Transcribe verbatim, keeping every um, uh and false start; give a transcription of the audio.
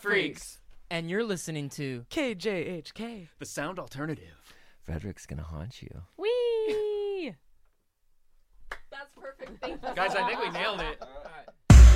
freaks. And you're listening to K J H K. The sound alternative. Frederick's gonna haunt you. Whee! That's perfect. Thank you. Guys, I think we nailed it.